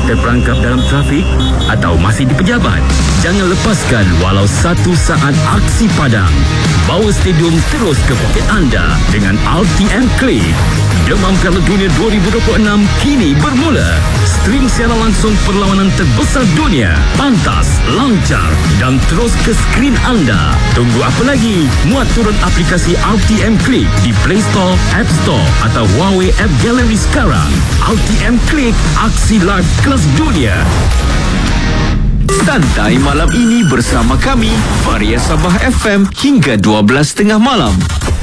terperangkap dalam trafik atau masih di pejabat? Jangan lepaskan walau 1 saat aksi padang. Bawa stadium terus ke poket anda dengan RTM Click. Demam Piala Dunia 2026 kini bermula. Stream siaran langsung perlawanan terbesar dunia. Pantas, lancar dan terus ke skrin anda. Tunggu apa lagi? Muat turun aplikasi RTM Click di Play Store, App Store atau Huawei App Gallery sekarang. RTM Click, aksi live kelas dunia. Santai malam ini bersama kami, Varia Sabah FM hingga 12.30 malam.